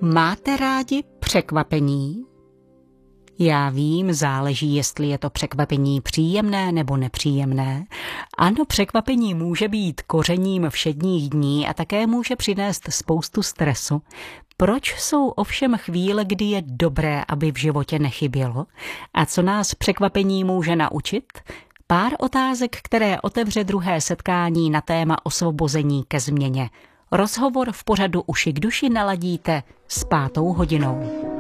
Máte rádi překvapení? Já vím, záleží, jestli je to překvapení příjemné nebo nepříjemné. Ano, překvapení může být kořením všedních dní a také může přinést spoustu stresu. Proč jsou ovšem chvíle, kdy je dobré, aby v životě nechybělo? A co nás překvapení může naučit? Pár otázek, které otevře druhé setkání na téma osvobození ke změně. Rozhovor v pořadu Uši k duši naladíte s 5. hodinou.